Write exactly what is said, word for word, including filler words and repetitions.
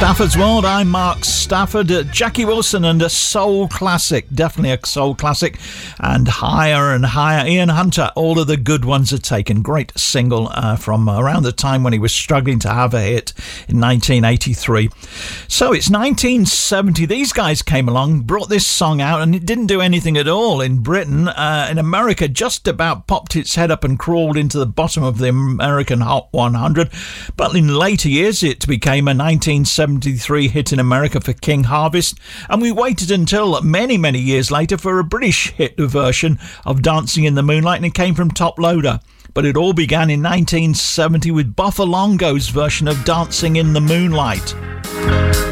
Stafford's World. I'm Mark Stafford. Uh, Jackie Wilson and a soul classic, definitely a soul classic, and Higher and Higher. Ian Hunter, All of the Good Ones Are Taken. Great single uh, from around the time when he was struggling to have a hit in nineteen eighty-three. So it's nineteen seventy. These guys came along, brought this song out, and it didn't do anything at all in Britain. Uh, in America, just about popped its head up and crawled into the bottom of the American Hot one hundred. But in later years, it became a nineteen seventy-three hit in America for King Harvest, and we waited until many, many years later for a British hit version of Dancing in the Moonlight, and it came from Top Loader. But it all began in nineteen seventy with Boffalongo's version of Dancing in the Moonlight.